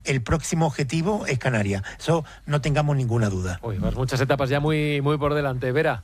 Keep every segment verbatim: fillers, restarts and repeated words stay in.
el próximo objetivo es Canarias. Eso no tengamos ninguna duda. Uy, pues muchas etapas ya muy, muy por delante. Vera.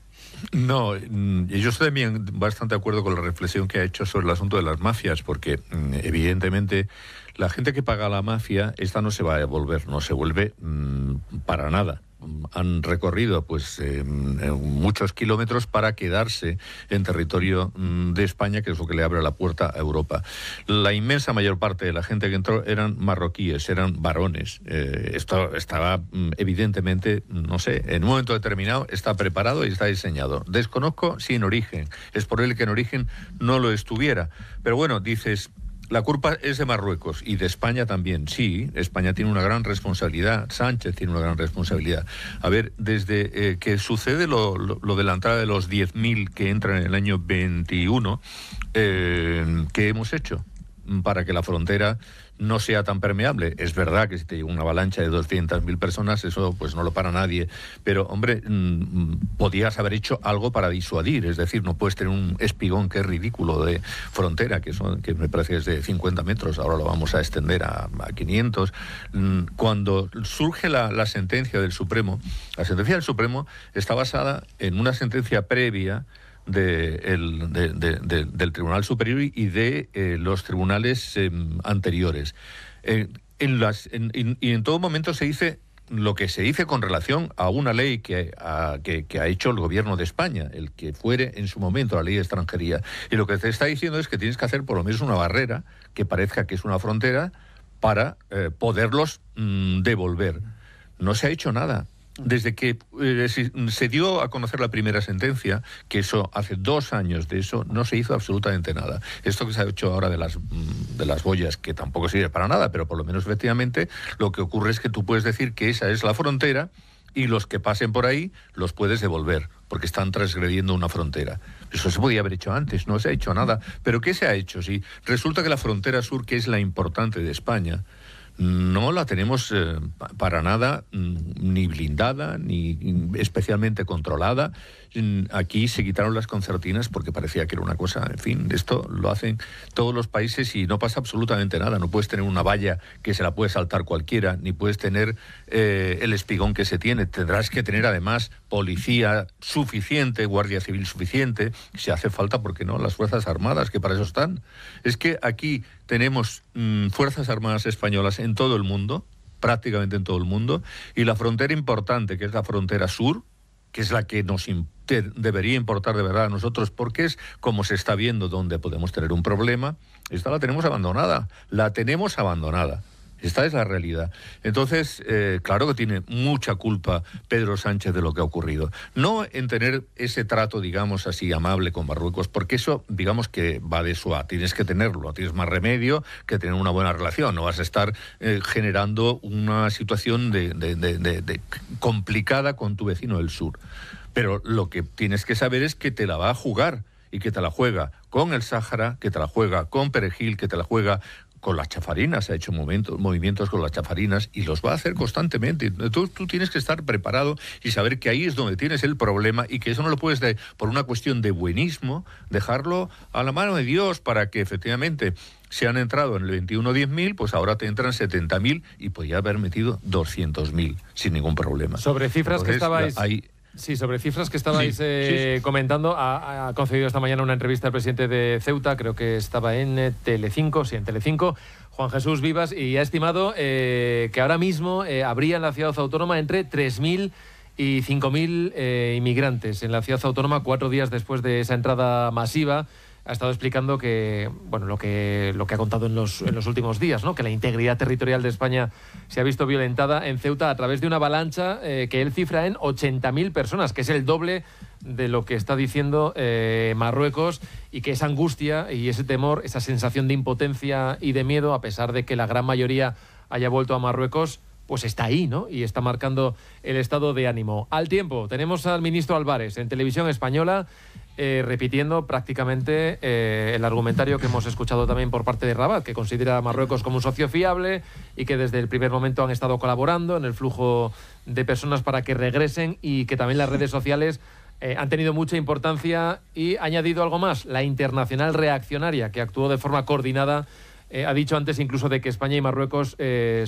No, yo estoy también bastante de acuerdo con la reflexión que ha hecho sobre el asunto de las mafias, porque evidentemente la gente que paga a la mafia, esta no se va a devolver, no se vuelve mmm, para nada. Han recorrido pues eh, muchos kilómetros para quedarse en territorio mm, de España, que es lo que le abre la puerta a Europa. La inmensa mayor parte de la gente que entró eran marroquíes, eran varones. Eh, esto estaba mm, evidentemente, no sé, en un momento determinado está preparado y está diseñado. Desconozco si en origen, es probable que en origen no lo estuviera. Pero bueno, dices... La culpa es de Marruecos y de España también. Sí, España tiene una gran responsabilidad, Sánchez tiene una gran responsabilidad. A ver, desde eh, que sucede lo, lo, lo de la entrada de los diez mil que entran en el año veintiuno, eh, ¿qué hemos hecho para que la frontera no sea tan permeable? Es verdad que si te llega una avalancha de doscientas mil personas, eso pues no lo para nadie, pero hombre, mmm, podías haber hecho algo para disuadir, es decir, no puedes tener un espigón que es ridículo de frontera, que, son, que me parece que es de cincuenta metros, ahora lo vamos a extender a, a quinientos. Cuando surge la, la sentencia del Supremo, la sentencia del Supremo está basada en una sentencia previa De el, de, de, de, del Tribunal Superior y de eh, los tribunales eh, anteriores. Eh, en las, en, en, y en todo momento se dice lo que se dice con relación a una ley que, a, que, que ha hecho el gobierno de España, el que fuere en su momento la ley de extranjería. Y lo que te está diciendo es que tienes que hacer por lo menos una barrera que parezca que es una frontera para eh, poderlos mmm, devolver. No se ha hecho nada. Desde que eh, se dio a conocer la primera sentencia, que eso hace dos años de eso, no se hizo absolutamente nada. Esto que se ha hecho ahora de las, de las boyas, que tampoco sirve para nada, pero por lo menos efectivamente lo que ocurre es que tú puedes decir que esa es la frontera y los que pasen por ahí los puedes devolver, porque están transgrediendo una frontera. Eso se podía haber hecho antes, no se ha hecho nada. ¿Pero qué se ha hecho? Si resulta que la frontera sur, que es la importante de España, no la tenemos eh, para nada ni blindada, ni especialmente controlada. Aquí se quitaron las concertinas porque parecía que era una cosa, en fin, esto lo hacen todos los países y no pasa absolutamente nada. No puedes tener una valla que se la puede saltar cualquiera, ni puedes tener eh, el espigón que se tiene. Tendrás que tener además policía suficiente, guardia civil suficiente, si hace falta, ¿por qué no? Las Fuerzas Armadas, que para eso están. Es que aquí tenemos mmm, Fuerzas Armadas españolas en todo el mundo, prácticamente en todo el mundo, y la frontera importante, que es la frontera sur, que es la que nos debería importar de verdad a nosotros, porque es como se está viendo donde podemos tener un problema. Esta la tenemos abandonada, la tenemos abandonada. Esta es la realidad. Entonces, eh, claro que tiene mucha culpa Pedro Sánchez de lo que ha ocurrido. No en tener ese trato, digamos así, amable con Marruecos, porque eso, digamos que va de suave. Tienes que tenerlo, tienes más remedio que tener una buena relación. No vas a estar eh, generando una situación de, de, de, de, de complicada con tu vecino del sur. Pero lo que tienes que saber es que te la va a jugar, y que te la juega con el Sáhara, que te la juega con Perejil, que te la juega con las chafarinas, ha hecho momentos, movimientos con las chafarinas y los va a hacer constantemente. Tú, tú tienes que estar preparado y saber que ahí es donde tienes el problema y que eso no lo puedes, de, por una cuestión de buenismo, dejarlo a la mano de Dios para que efectivamente se han entrado en el veintiuno diez mil, pues ahora te entran setenta mil y podía haber metido doscientos mil sin ningún problema. Sobre cifras Entonces, que estabais... Hay, Sí, sobre cifras que estabais sí, eh, sí. comentando, ha, ha concedido esta mañana una entrevista al presidente de Ceuta, creo que estaba en eh, Telecinco, sí, en Telecinco, Juan Jesús Vivas, y ha estimado eh, que ahora mismo eh, habría en la ciudad autónoma entre tres mil y cinco mil eh, inmigrantes en la ciudad autónoma cuatro días después de esa entrada masiva. Ha estado explicando que, bueno, lo que, lo que ha contado en los, en los últimos días, ¿no? Que la integridad territorial de España se ha visto violentada en Ceuta a través de una avalancha eh, que él cifra en ochenta mil personas, que es el doble de lo que está diciendo eh, Marruecos, y que esa angustia y ese temor, esa sensación de impotencia y de miedo, a pesar de que la gran mayoría haya vuelto a Marruecos, pues está ahí, ¿no? Y está marcando el estado de ánimo. Al tiempo, tenemos al ministro Álvarez en Televisión Española, Eh, repitiendo prácticamente eh, el argumentario que hemos escuchado también por parte de Rabat, que considera a Marruecos como un socio fiable y que desde el primer momento han estado colaborando en el flujo de personas para que regresen, y que también las redes sociales eh, han tenido mucha importancia. Y ha añadido algo más: la internacional reaccionaria, que actuó de forma coordinada, eh, ha dicho antes incluso de que España y Marruecos eh,